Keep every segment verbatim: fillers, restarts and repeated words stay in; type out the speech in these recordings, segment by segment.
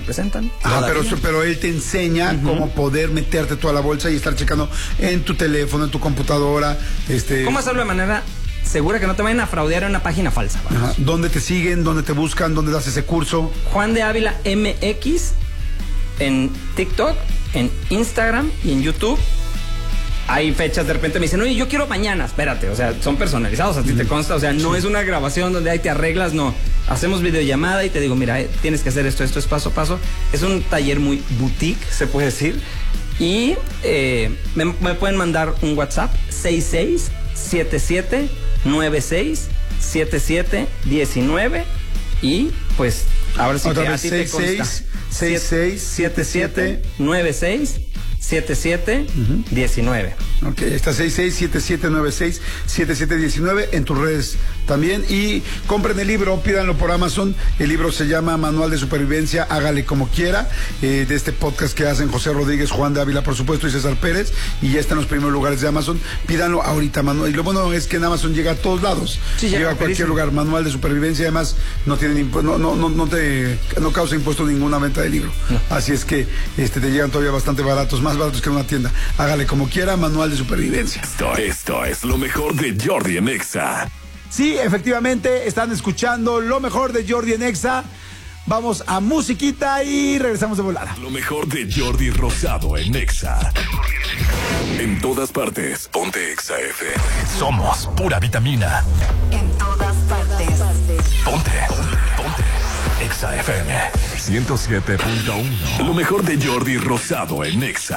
representan. Ah, pero, pero él te enseña uh-huh. cómo poder meterte tú a la bolsa y estar checando en tu teléfono, en tu computadora. Este... ¿Cómo hacerlo de manera segura que no te vayan a fraudear en una página falsa? Ajá. ¿Dónde te siguen? ¿Dónde te buscan? ¿Dónde das ese curso? Juan de Ávila M X en TikTok, en Instagram y en YouTube. Hay fechas, de repente me dicen, oye, yo quiero mañana, espérate, o sea, son personalizados, a ti te consta, o sea, no sí. es una grabación donde ahí te arreglas, no. Hacemos videollamada y te digo, mira, eh, tienes que hacer esto, esto es paso a paso. Es un taller muy boutique, se puede decir. Y eh, me, me pueden mandar un WhatsApp, seis seis siete siete nueve seis siete siete uno nueve. Y pues, ahora sí que a ti te consta. seis seis siete siete nueve seis siete siete diecinueve. Ok, está seis seis siete siete nueve seis siete siete diecinueve en tus redes también. Y compren el libro, pídanlo por Amazon. El libro se llama Manual de Supervivencia, hágale como quiera, eh, de este podcast que hacen José Rodríguez, Juan de Ávila, por supuesto, y César Pérez, y ya está en los primeros lugares de Amazon. Pídanlo ahorita, Manuel. Y lo bueno es que en Amazon llega a todos lados, sí, llega a cualquier lugar. Manual de Supervivencia, además no tienen impu- no, no, no, no te no causa impuesto ninguna venta de libro, no. Así es que este te llegan todavía bastante baratos, más baratos que en una tienda. Hágale como quiera, Manual de Supervivencia. Esto, esto es lo mejor de Jordi en Exa. Sí, efectivamente, están escuchando lo mejor de Jordi en Exa. Vamos a musiquita y regresamos de volada. Lo mejor de Jordi Rosado en Exa. En todas partes, ponte Exa F M. Somos pura vitamina. En todas partes. Ponte, ponte, ponte. Exa F M ciento siete punto uno. Lo mejor de Jordi Rosado en Exa.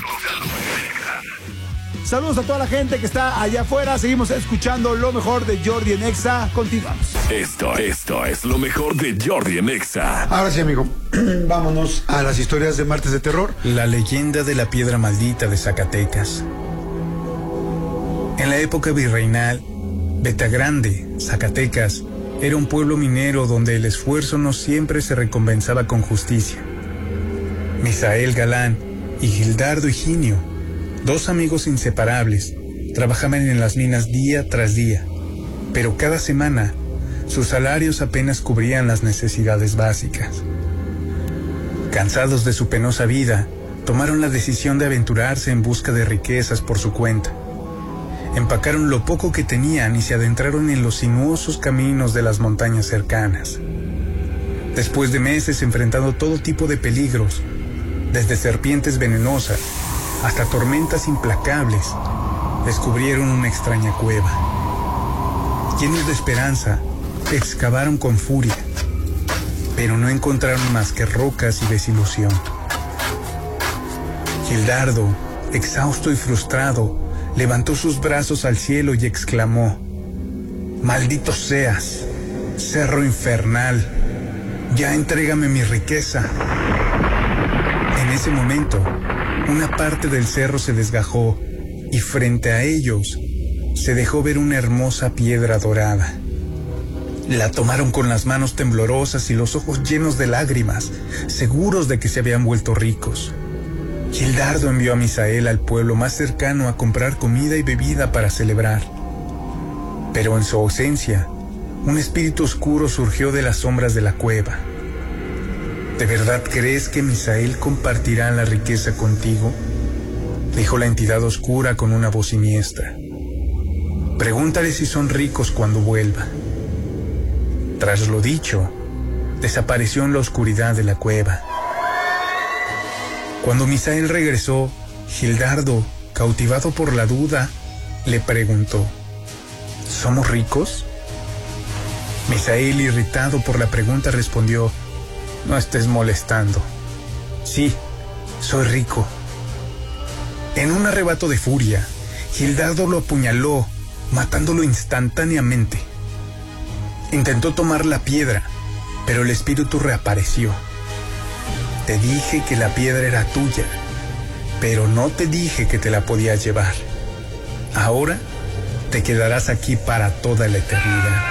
Saludos a toda la gente que está allá afuera. Seguimos escuchando lo mejor de Jordi en Exa. Continuamos. Esto, esto es lo mejor de Jordi en Exa. Ahora sí, amigo. Vámonos a las historias de Martes de Terror. La leyenda de la piedra maldita de Zacatecas. En la época virreinal, Betagrande, Zacatecas, era un pueblo minero donde el esfuerzo no siempre se recompensaba con justicia. Misael Galán y Gildardo Higinio, dos amigos inseparables, trabajaban en las minas día tras día, pero cada semana sus salarios apenas cubrían las necesidades básicas. Cansados de su penosa vida, tomaron la decisión de aventurarse en busca de riquezas por su cuenta. Empacaron lo poco que tenían y se adentraron en los sinuosos caminos de las montañas cercanas. Después de meses enfrentando todo tipo de peligros, desde serpientes venenosas hasta tormentas implacables, descubrieron una extraña cueva. Llenos de esperanza, excavaron con furia, pero no encontraron más que rocas y desilusión. Gildardo, exhausto y frustrado, levantó sus brazos al cielo y exclamó: «Maldito seas, cerro infernal, ya entrégame mi riqueza». En ese momento, una parte del cerro se desgajó y frente a ellos se dejó ver una hermosa piedra dorada. La tomaron con las manos temblorosas y los ojos llenos de lágrimas, seguros de que se habían vuelto ricos. Gildardo envió a Misael al pueblo más cercano a comprar comida y bebida para celebrar. Pero en su ausencia, un espíritu oscuro surgió de las sombras de la cueva. ¿De verdad crees que Misael compartirá la riqueza contigo?, dijo la entidad oscura con una voz siniestra. Pregúntale si son ricos cuando vuelva. Tras lo dicho, desapareció en la oscuridad de la cueva. Cuando Misael regresó, Gildardo, cautivado por la duda, le preguntó: ¿somos ricos? Misael, irritado por la pregunta, respondió: no estés molestando. Sí, soy rico. En un arrebato de furia, Gildardo lo apuñaló, matándolo instantáneamente. Intentó tomar la piedra, pero el espíritu reapareció. Te dije que la piedra era tuya, pero no te dije que te la podías llevar. Ahora te quedarás aquí para toda la eternidad.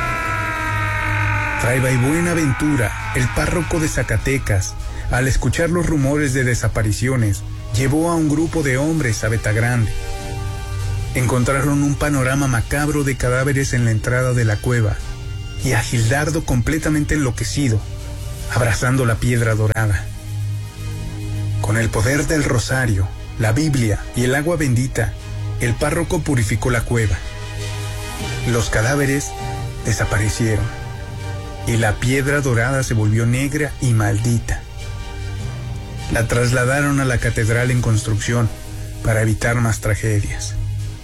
Fray Buenaventura, el párroco de Zacatecas, al escuchar los rumores de desapariciones, llevó a un grupo de hombres a Betagrande. Encontraron un panorama macabro de cadáveres en la entrada de la cueva y a Gildardo completamente enloquecido, abrazando la piedra dorada. Con el poder del rosario, la Biblia y el agua bendita, el párroco purificó la cueva. Los cadáveres desaparecieron y la piedra dorada se volvió negra y maldita. La trasladaron a la catedral en construcción para evitar más tragedias.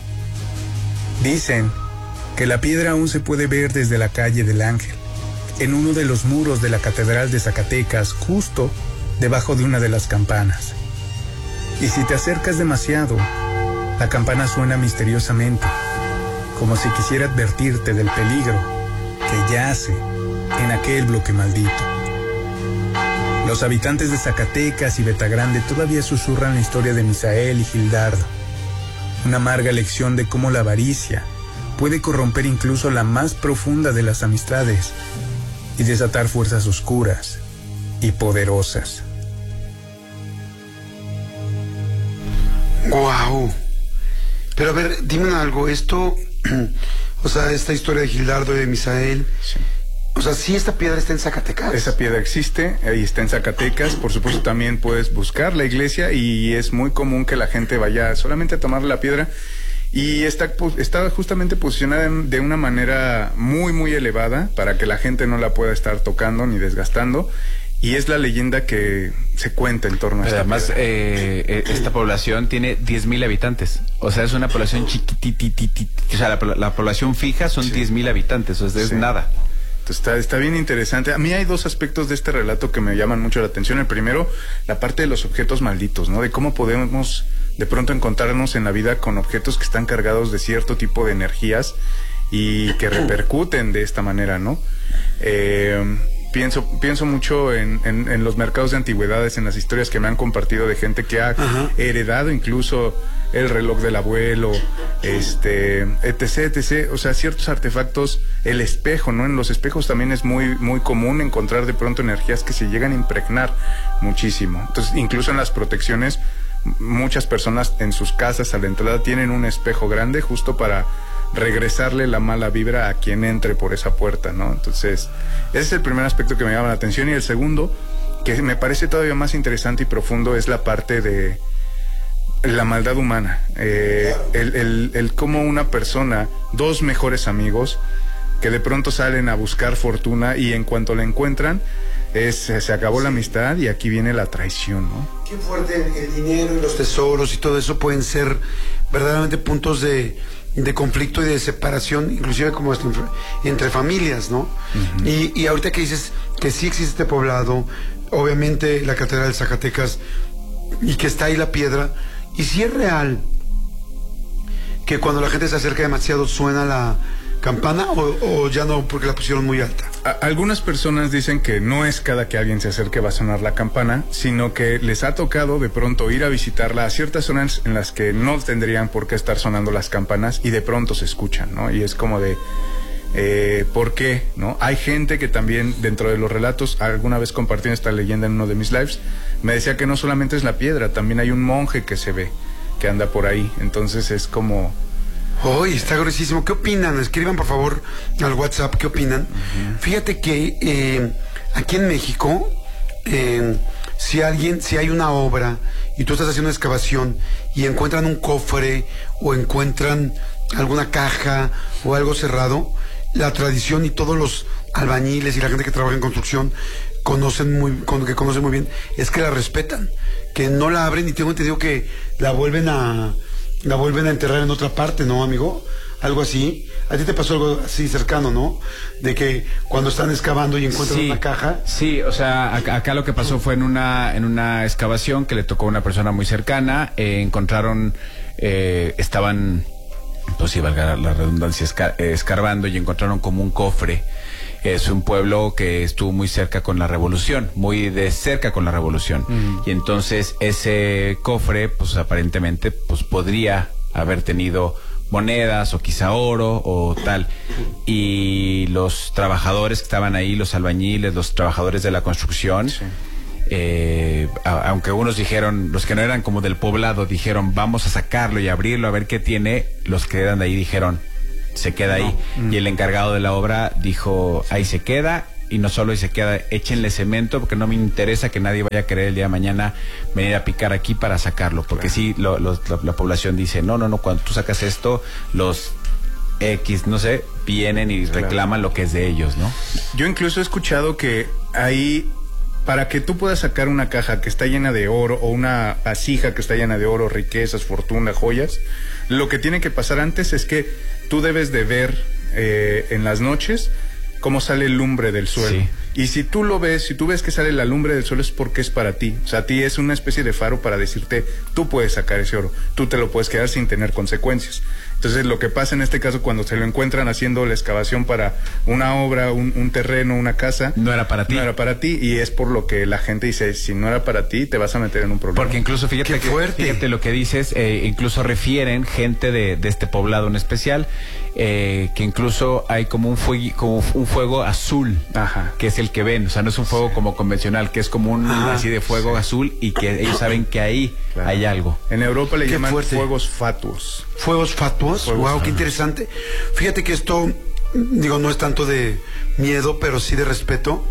Dicen que la piedra aún se puede ver desde la calle del Ángel, en uno de los muros de la catedral de Zacatecas, justo debajo de una de las campanas. Y si te acercas demasiado, la campana suena misteriosamente, como si quisiera advertirte del peligro que yace en aquel bloque maldito. Los habitantes de Zacatecas y Betagrande todavía susurran la historia de Misael y Gildardo, una amarga lección de cómo la avaricia puede corromper incluso la más profunda de las amistades y desatar fuerzas oscuras y poderosas. Guau. Pero a ver, dime algo, esto, o sea, esta historia de Gildardo y de Misael, sí. O sea, sí, esta piedra está en Zacatecas. Esa piedra existe, ahí está en Zacatecas. Por supuesto, también puedes buscar la iglesia y es muy común que la gente vaya solamente a tomar la piedra. Y está, está justamente posicionada en, de una manera muy, muy elevada para que la gente no la pueda estar tocando ni desgastando. Y es la leyenda que se cuenta en torno a Pero esta además, eh, esta población tiene diez mil habitantes. O sea, es una población chiquititititita. O sea, la, la población fija son sí. diez mil habitantes. O sea, es sí. nada. Está, está bien interesante. A mí hay dos aspectos de este relato que me llaman mucho la atención. El primero, la parte de los objetos malditos, ¿no? De cómo podemos de pronto encontrarnos en la vida con objetos que están cargados de cierto tipo de energías y que repercuten de esta manera, ¿no? Eh, pienso, pienso mucho en, en, en los mercados de antigüedades, en las historias que me han compartido de gente que ha Ajá. heredado incluso el reloj del abuelo, este, etc, etc, o sea, ciertos artefactos, el espejo, ¿no? En los espejos también es muy, muy común encontrar de pronto energías que se llegan a impregnar muchísimo. Entonces, incluso en las protecciones, muchas personas en sus casas a la entrada tienen un espejo grande justo para regresarle la mala vibra a quien entre por esa puerta, ¿no? Entonces, ese es el primer aspecto que me llama la atención. Y el segundo, que me parece todavía más interesante y profundo, es la parte de la maldad humana, eh, el, el, el cómo una persona, dos mejores amigos que de pronto salen a buscar fortuna y en cuanto la encuentran es, se acabó la amistad y aquí viene la traición, ¿no? Qué fuerte, el dinero y los tesoros y todo eso pueden ser verdaderamente puntos de, de conflicto y de separación, inclusive como entre, entre familias, ¿no? Uh-huh. y, y ahorita que dices que sí existe este poblado, obviamente la catedral de Zacatecas y que está ahí la piedra. Y si es real que cuando la gente se acerca demasiado suena la campana o, o ya no porque la pusieron muy alta. A, algunas personas dicen que no es cada que alguien se acerque va a sonar la campana, sino que les ha tocado de pronto ir a visitarla a ciertas zonas en las que no tendrían por qué estar sonando las campanas y de pronto se escuchan, ¿no? Y es como de... Eh, ¿por qué? ¿No? Hay gente que también dentro de los relatos, alguna vez compartí esta leyenda en uno de mis lives, me decía que no solamente es la piedra, también hay un monje que se ve, que anda por ahí, entonces es como... ¡Uy, está gruesísimo! ¿Qué opinan? Escriban por favor al WhatsApp, ¿qué opinan? Uh-huh. Fíjate que eh, aquí en México, eh, si alguien, si hay una obra y tú estás haciendo una excavación y encuentran un cofre o encuentran alguna caja o algo cerrado, la tradición y todos los albañiles y la gente que trabaja en construcción conocen muy, que conocen muy bien, es que la respetan, que no la abren y tengo entendido que la vuelven a la vuelven a enterrar en otra parte, ¿no, amigo? Algo así. A ti te pasó algo así cercano, ¿no? De que cuando están excavando y encuentran sí, una caja. Sí, o sea, acá, acá lo que pasó fue en una en una excavación que le tocó a una persona muy cercana, eh, encontraron, eh, estaban... pues sí, valga la redundancia, escar escarbando y encontraron como un cofre. Es un pueblo que estuvo muy cerca con la revolución, muy de cerca con la revolución. Mm. Y entonces ese cofre, pues aparentemente, pues podría haber tenido monedas o quizá oro o tal. Y los trabajadores que estaban ahí, los albañiles, los trabajadores de la construcción... Sí. Eh, a, aunque unos dijeron, los que no eran como del poblado dijeron vamos a sacarlo y abrirlo a ver qué tiene, los que eran de ahí dijeron se queda ahí, no. mm. y el encargado de la obra dijo ahí se queda y no solo y se queda, échenle cemento porque no me interesa que nadie vaya a querer el día de mañana venir a picar aquí para sacarlo, porque claro. sí, lo, lo, la, la población dice, no, no, no, cuando tú sacas esto, los X, no sé, vienen y reclaman claro. lo que es de ellos, ¿no? Yo incluso he escuchado que ahí, para que tú puedas sacar una caja que está llena de oro o una vasija que está llena de oro, riquezas, fortuna, joyas, lo que tiene que pasar antes es que tú debes de ver eh, en las noches cómo sale el lumbre del suelo. Sí. Y si tú lo ves, si tú ves que sale la lumbre del suelo es porque es para ti. O sea, a ti es una especie de faro para decirte, tú puedes sacar ese oro, tú te lo puedes quedar sin tener consecuencias. Entonces, lo que pasa en este caso, cuando se lo encuentran haciendo la excavación para una obra, un, un terreno, una casa... No era para ti. No era para ti, y es por lo que la gente dice, si no era para ti, te vas a meter en un problema. Porque incluso, fíjate, que, fíjate lo que dices, eh, incluso refieren gente de, de este poblado en especial, eh, que incluso hay como un, fuego, como un fuego azul, Ajá. que es el que ven, o sea, no es un fuego sí. como convencional, que es como un Ajá. así de fuego sí. azul, y que ellos saben que ahí claro. hay algo. En Europa le Qué llaman fuerte. fuegos fatuos. Fuegos fatuos. Fuegos, wow, qué interesante. Fíjate que esto, digo, no es tanto de miedo, pero sí de respeto.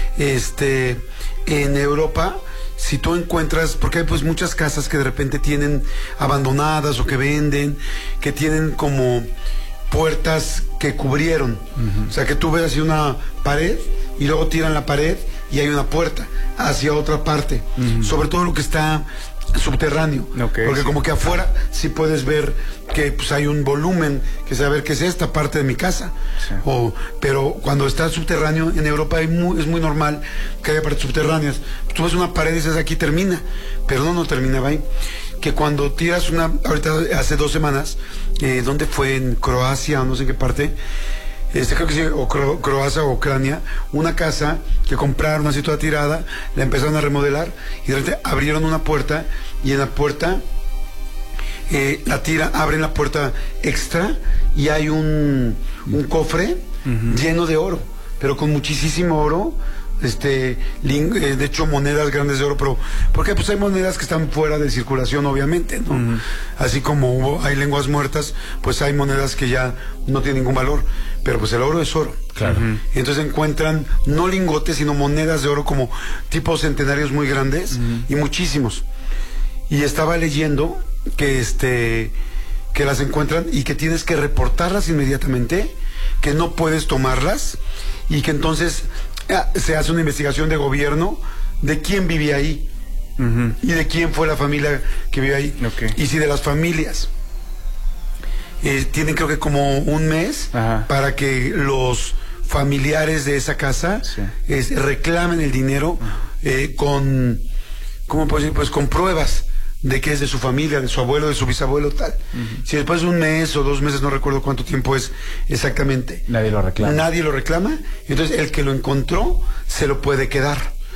Este, en Europa, si tú encuentras, porque hay pues muchas casas que de repente tienen abandonadas o que venden, que tienen como puertas que cubrieron. Uh-huh. O sea, que tú ves así una pared y luego tiran la pared y hay una puerta hacia otra parte. Uh-huh. Sobre todo lo que está subterráneo, okay, porque sí. como que afuera sí puedes ver que pues hay un volumen que saber que es esta parte de mi casa, sí. o pero cuando está subterráneo en Europa hay muy, es muy normal que haya partes subterráneas. Tú ves una pared y dices aquí termina, pero no, no terminaba ahí. Que cuando tiras una, ahorita hace dos semanas, eh, ¿dónde fue? En Croacia o no sé en qué parte, este creo que sí, o Cro Croacia o Ucrania, una casa que compraron así toda tirada, la empezaron a remodelar y de repente abrieron una puerta y en la puerta eh, la tira, abren la puerta extra y hay un, un cofre uh-huh. lleno de oro, pero con muchísimo oro. Este, de hecho monedas grandes de oro, pero porque pues hay monedas que están fuera de circulación obviamente, ¿no? Uh-huh. Así como hubo, hay lenguas muertas, pues hay monedas que ya no tienen ningún valor, pero pues el oro es oro. Claro. Uh-huh. Y entonces encuentran no lingotes sino monedas de oro como tipos centenarios muy grandes uh-huh. y muchísimos. Y estaba leyendo que este que las encuentran y que tienes que reportarlas inmediatamente, que no puedes tomarlas y que entonces se hace una investigación de gobierno de quién vivía ahí uh-huh. y de quién fue la familia que vive ahí. Okay. Y si de las familias eh, tienen creo que como un mes Ajá. para que los familiares de esa casa sí. eh, reclamen el dinero eh, con, ¿cómo puedo decir? Pues con pruebas de que es de su familia, de su abuelo, de su bisabuelo, tal. Uh-huh. Si después de un mes o dos meses, no recuerdo cuánto tiempo es exactamente, nadie lo reclama. Nadie lo reclama, entonces el que lo encontró se lo puede quedar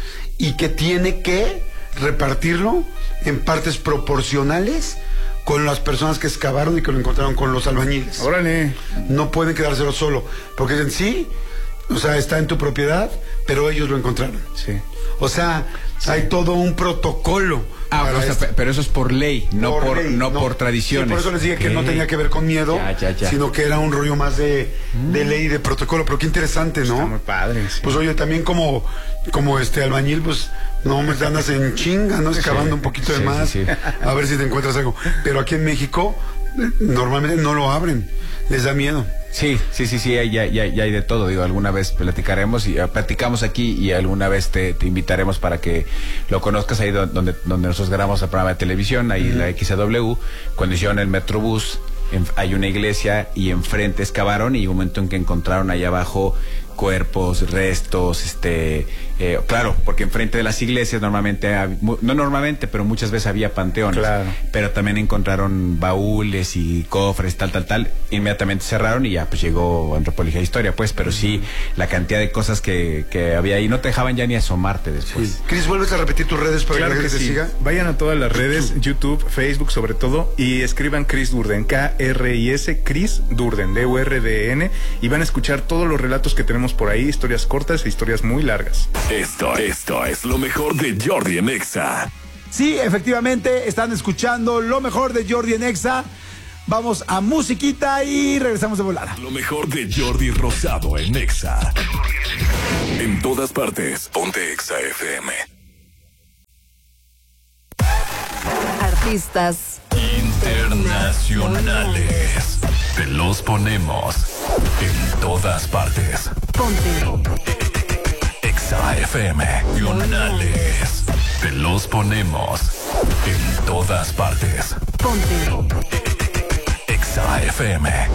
y que tiene que repartirlo en partes proporcionales con las personas que excavaron y que lo encontraron, con los albañiles. Órale. No pueden quedárselo solo, porque en sí, o sea, está en tu propiedad, pero ellos lo encontraron. Sí. O sea, sí. hay todo un protocolo. Ah, o sea, pero eso es por ley, no por, por ley, no, no por tradiciones. Sí, por eso les dije okay. que no tenía que ver con miedo, ya, ya, ya. sino que era un rollo más de, mm. de ley, de protocolo. Pero qué interesante, ¿no? Está muy padre, sí. Pues oye, también como, como este albañil, pues no me andas en chinga, ¿no? Excavando sí, un poquito sí, de más, sí, sí. a ver si te encuentras algo. Pero aquí en México, normalmente no lo abren, les da miedo. Sí, sí, sí, sí, ya, ya, ya hay de todo. Digo, alguna vez platicaremos y uh, platicamos aquí y alguna vez te, te invitaremos para que lo conozcas ahí donde, donde nosotros grabamos el programa de televisión, ahí en uh-huh. la X A W, cuando hicieron el Metrobús, en, hay una iglesia y enfrente excavaron y hubo un momento en que encontraron allá abajo cuerpos, restos, este, eh, claro, porque enfrente de las iglesias normalmente, no normalmente, pero muchas veces había panteones, claro. pero también encontraron baúles y cofres, tal, tal, tal, inmediatamente cerraron y ya pues llegó Antropología e Historia, pues, pero sí, la cantidad de cosas que, que había ahí, no te dejaban ya ni asomarte después. Sí. Cris, ¿vuelves a repetir tus redes para claro que la gente sí. te siga? Vayan a todas las redes, YouTube, Facebook sobre todo, y escriban Cris Durden, K R I S, Cris Durden, D U R D N, y van a escuchar todos los relatos que tenemos por ahí, historias cortas e historias muy largas. Esto, esto es lo mejor de Jordi en Exa. Sí, efectivamente, están escuchando lo mejor de Jordi en Exa. Vamos a musiquita y regresamos de volada. Lo mejor de Jordi Rosado en Exa. En todas partes, ponte Exa F M. Artistas Internacionales. Te los ponemos en todas partes. Ponte Exa F M. Nacionales. Te los ponemos en todas partes. Ponte Exa F M.